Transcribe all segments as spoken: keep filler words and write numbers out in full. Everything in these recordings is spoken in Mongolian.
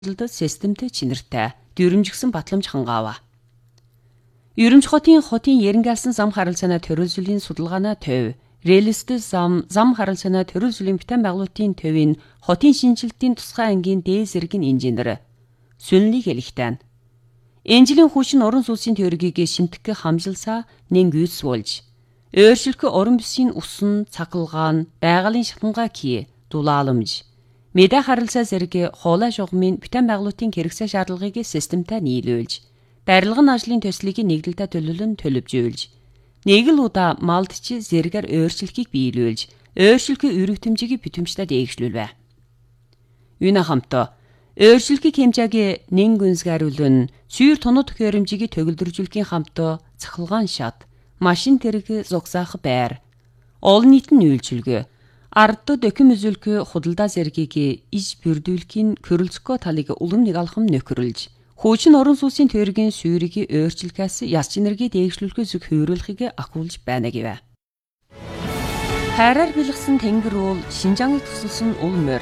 Худалдаж системтэй чинэртэй дүрмжигсэн батламж хангаава. Ерөнч хотын хотын ярингалсан зам харилцааны төрөлжлийн судалгаанаа төв, реалистик зам зам харилцааны төрөлжлийн битэн байгуулалтын төвийн хотын шинжилтийн тусгай ангийн дээд зэргийн инженер Сүнлийг хэлэхтэн. Энэ жилийн хүчин орон сууцын төрөгийг шимтгэх хамжилсаа нэн гүйс болж, өөрчлөлт орон бүсийн усан цахилгаан байгалийн шатангаа кий дулааламж Медиа харилцаа зэрэг хоолой шугамын битэн байгуулалтын хэрэгцээ шаардлагыг системтэй нийлүүлж, барилгын ажлын төслийг нэгдэлтэй төлөвлөн төлөвжүүлж, нэг л удаа малдч зэрэгээр өөрчлөлтийг биелүүлж, өөрчлөлтийн өрөвтөмжийг бүтэмжтэй дээгшлүүлвэ. Юуна хамтаа өөрчлөлтийн хэмжээг нэн гүнзгийрүүлэн, сүйр тонод төхөөрөмжийг төгөлдржүүлэхийн хамтаа цахилгаан шат, машин тэрэг зогсаах байр, олон нийтийн үйлчилгээ Ардд дөхөм үзүүлэх худалдаа зэргийг иж бүрдүүлэхийн körөлцгөө талыг улам нэг алхам нөхөрлж, хуучин орон сууцын төргийн сүйрийг өөрчлөхөөс яс чинэргийг дээгшлүүлэхээс хөөрлөхийг ахиулж байна гэв. Хайраар бэлгсэн тэнгэр уул Шинжааныг тусалсан ул морь.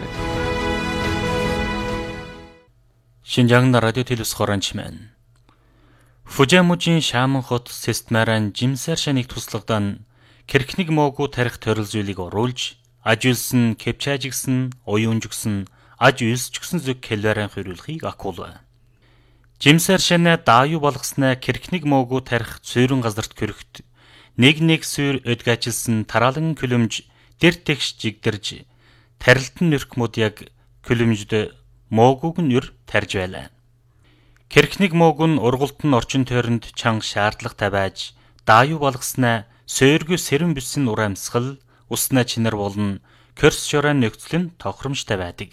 Шинжаан радио телевизхоранч мэн. Фужиамужийн Шааман хот системаран жимсэр шанийг туслагдан Кэрхнийг моогу тарих төрөлзүүлийг оруулж Ажүүлсэн, кепчажигсэн, оюунжгсэн, аж үйлсчгсэн зүг кэлвэрэн хөрүүлхийг акулва. Жимсэр шанаа дааю болгоснаа Кэрхнийг моогу тарих суурин газарт көрөхт нэг нэг суур өдгажilсан тараалан күлэмж дэр тэгш жигдэрж тарилтан нөрхмүүд яг күлэмжд моогуг нь өр тарж байлаа. Кэрхнийг моог нь ургуулт нь орчин тойронд чанга шаардлага тавиаж дааю болгоснаа суургүй сэрэн бүсэн урамсгал уснаа чинэр болон Körс шорон нөхцөл нь тохиромжтой байдаг.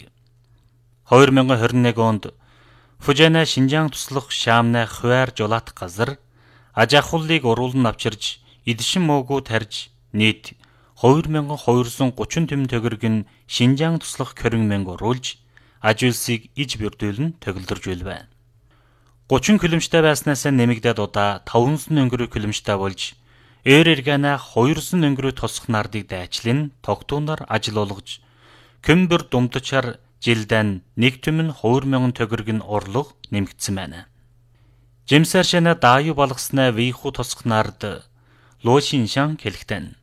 две тысячи двадцать один онд Фужиана Шинжаан туслах Шаамнай хуваар жолаат газар аж ахуйлыг уруулан авчирж эдшин моогу тарж нийт two thousand two hundred thirty төм төгөрг нь Шинжаан туслах Корин мянга оруулж аж үйлсийг иж бүрдүүлэн төгөлдөрж байлаа. thirty километртэй байснаас нэмэгдээд удаа five hundred өнгөрөө километртэй болж Ээр эргэнэ two hundred өнгөрөө тосох нардыг дайчлан тогтуунаар ажил олгож, Көмбөр думдчаар жилдэн нэг түмэн two thousand төгөрг нь орлого нэмэгдсэн байна. Жимсэр шана дааю болгоснаа вийху тосох нард Лошиншан хэлэхтэн.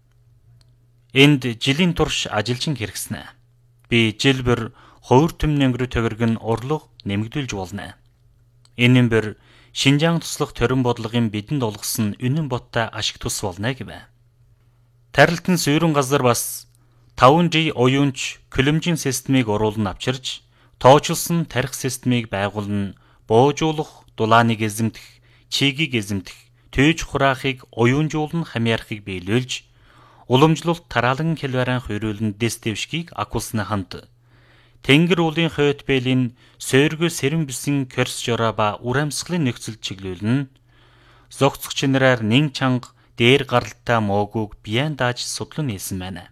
Энд жилийн турш ажилчин хэрэгснэ. Би жилбэр two түмэн өнгөрөө төгөрг нь орлого нэмэгдүүлж болно. Энэ нь бэр Шинжаан туслах төрөн бодлогын бидэнд олгосон үнэн боттой ашиг тус болно гэвэ. Тарилтан суурин газар бас five G оюунч күлэмжийн системийг оруулан авчирч, тоочлсон тарих системийг байгуулна, боожуулах, дулааныг эзэмдэх, чигийг эзэмдэх, төөж хураахыг оюунжуулан хамьяарахыг биелүүлж, уламжлалт тараалан хэлвэрэн хөрүүлэн дэстэвшгийг акулсны хамт Тэнгэр уулын хойд бэлийн суургүй сэрэн бүсэн Körс жороо ба урамсгалын нөхцөл чиглүүлэн зогцох чинрээр нэн чанга дээр гаралтай моогуг биян дааж судлан нээсэн байна.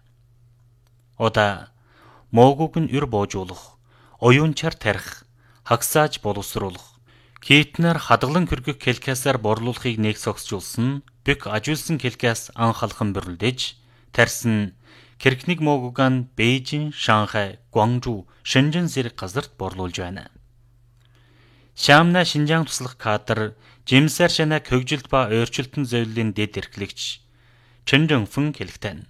Ода моогуг нь өр боожуулах, оюунчаар тарих, хагсааж боловсруулах, китнэр хадгалан хөргөх кэлкасаар борлуулахыг нэг согсжуулсан бүк ажуулсан кэлкас анхалхан бүрлдэж тарьсан Кэрхнийг моогуган Бээжин, Шанхай, Гуанжу, Шэнжэн зэрэг газарт борлуулж байна. Шаамнай Шинжаан туслах кадр жимсэр шана хөгжилт ба өөрчлөлтөн зөвлөлийн дэд эрхлэгч Чэн Жөнфэн хэлэхтэн.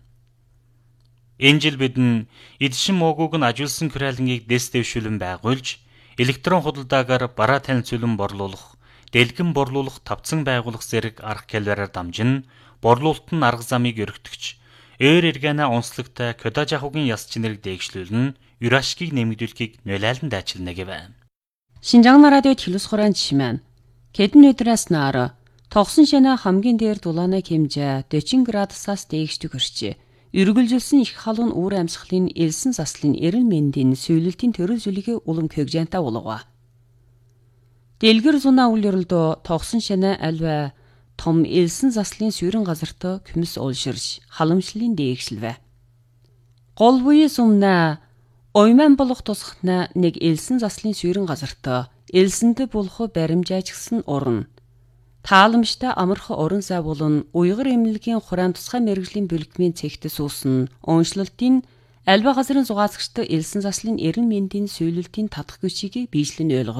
Энэ жил бидэн эдшин моогуг нь ажуулсан күрэлэнгийг дэстэвшүүлэн байгуулж, электрон худалдаагаар бараа танилцуулан борлуулах, дэлгэн борлуулах тавцан байгуулах зэрэг арга хэлбэрээр дамжин борлуулалт нь арга замыг өргөтгч Ээр эргэнэ онцлогтой кодаж ахуйн яс чинэрэг дээгшлүүлэн ür ашгийг нэмэгдүүлэхийг нөлөөлөн дайчилна гэвэ. Шинжаан радио телевизхоранч мэн. Кэдэн өдрөөс наар тогсон шанаа хамгийн дээр дулаанаа хэмжээ forty градусаас дээгшдэг хөрчээ. Үргэлжилсэн их халуун үүр амьсгалын элсэн заслын эрен мэндийн сөйлөлтийн төрөлжүүлэгийг улам көгжэнтэй болгоо. Дэлгэр зунаа үл ёролдоо тогсон шанаа альва том элсэн заслын суурин газарт küms олширж халамжлалын дээгшлвэ. Гол буй сумна ойман болох тусахна нэг элсэн заслын суурин газарт элсэнд болох баримжаажгсан орн. Тааламжтай амарх орон зай болон уйгар эмнэлгийн хураан тусгай мэргэжлийн бүлэгмийн цэгт суусан онцлолтын Альва газрын зугаацагчд элсэн заслын эрен мэндийн сөйлөлтийн татах гүшигийг биешлэн ойлгож